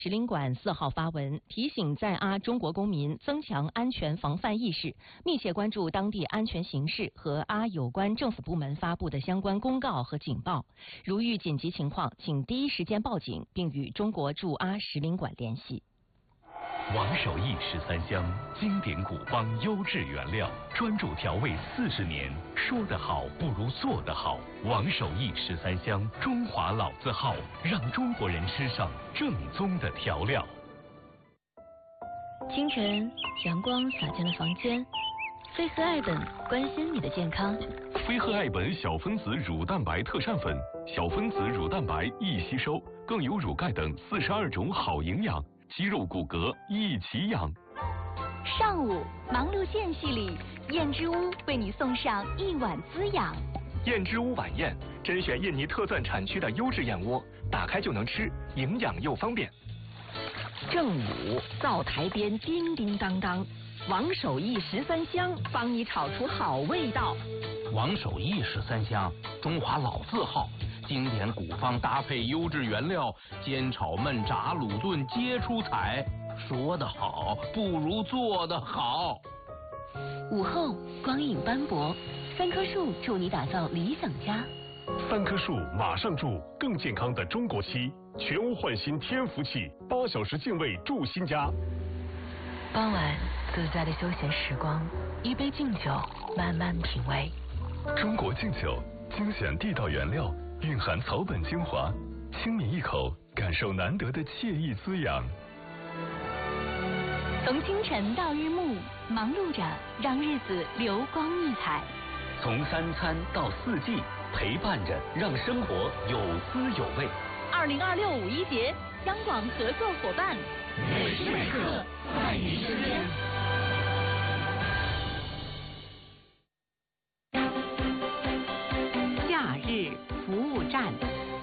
使领馆4号发文提醒在阿中国公民增强安全防范意识，密切关注当地安全形势和阿有关政府部门发布的相关公告和警报。如遇紧急情况，请第一时间报警，并与中国驻阿使领馆联系。 王守义13香，经典古方优质原料，专注调味40年。说得好不如做得好。王守义13香，中华老字号，让中国人吃上正宗的调料。 清晨，阳光洒进了房间，飞鹤爱本关心你的健康。 飞鹤爱本小分子乳蛋白特膳粉，小分子乳蛋白易吸收，更有乳钙等42种好营养。肌肉骨骼一起养。 上午忙碌间隙里，燕之屋为你送上一碗滋养。 燕之屋晚宴，甄选印尼特钻产区的优质燕窝，打开就能吃，营养又方便。 正午灶台边叮叮当当，王守义13香帮你炒出好味道。 王守义13香，中华老字号。经典古方搭配优质原料，煎炒焖炸卤炖皆出彩。说得好不如做得好。 午后光影斑驳，3棵树助你打造理想家。 3棵树马上住更健康的中国漆，全屋焕新天福气，8小时净味住新家。 傍晚自在的休闲时光，一杯敬酒，慢慢品味。 中国敬酒，精选地道原料，蕴含草本精华，轻抿一口，感受难得的惬意滋养。 从清晨到日暮，忙碌着让日子流光溢彩； 从3餐到4季，陪伴着让生活有滋有味。 2026五一节，央广合作伙伴， 每时每刻在你身边。 假日服务站。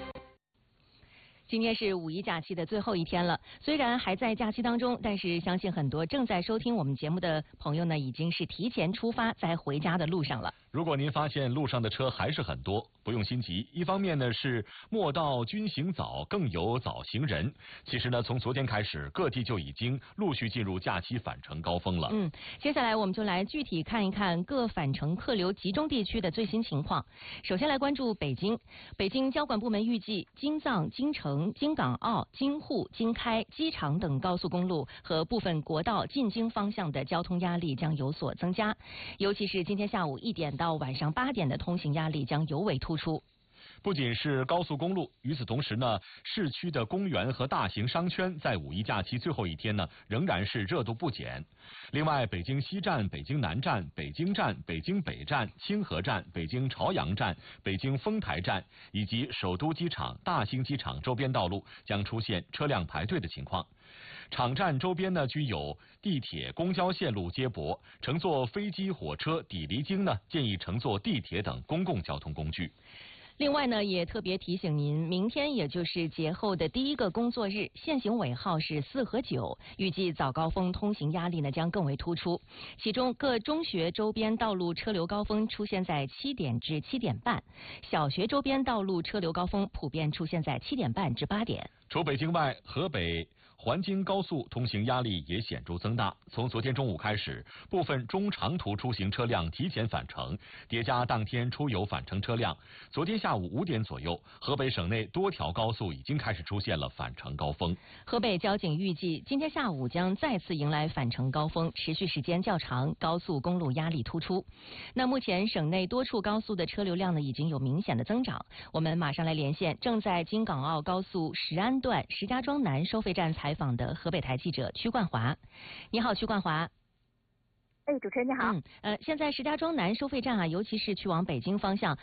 今天是五一假期的最后一天了，虽然还在假期当中，但是相信很多正在收听我们节目的朋友呢，已经是提前出发，在回家的路上了。 如果您发现路上的车还是很多，不用心急。一方面呢是莫道君行早，更有早行人。其实呢，从昨天开始，各地就已经陆续进入假期返程高峰了。 接下来我们就来具体看一看各返程客流集中地区的最新情况。首先来关注北京，北京交管部门预计，京藏、京承、京港澳、京沪、京开、机场等高速公路和部分国道进京方向的交通压力将有所增加，尤其是今天下午1点到晚上8点的通行压力将尤为突出。 不仅是高速公路，与此同时呢，市区的公园和大型商圈在五一假期最后一天呢，仍然是热度不减。另外，北京西站、北京南站、北京站、北京北站、清河站、北京朝阳站、北京丰台站以及首都机场、大兴机场周边道路将出现车辆排队的情况。场站周边呢，均有地铁、公交线路接驳，乘坐飞机、火车抵离京呢，建议乘坐地铁等公共交通工具。 另外呢，也特别提醒您，明天也就是节后的第一个工作日，限行尾号是4和9，预计早高峰通行压力呢将更为突出。其中各中学周边道路车流高峰出现在7点至7点半，小学周边道路车流高峰普遍出现在7点半至8点。 除北京外，河北环京高速通行压力也显著增大。从昨天中午开始，部分中长途出行车辆提前返程，叠加当天出游返程车辆，昨天下午5点左右，河北省内多条高速已经开始出现了返程高峰。 河北交警预计，今天下午将再次迎来返程高峰，持续时间较长，高速公路压力突出。那目前省内多处高速的车流量呢已经有明显的增长。我们马上来连线正在京港澳高速石安段石家庄南收费站采访的河北台记者曲冠华。你好，曲冠华。 主持人你好。 现在石家庄南收费站啊，尤其是去往北京方向，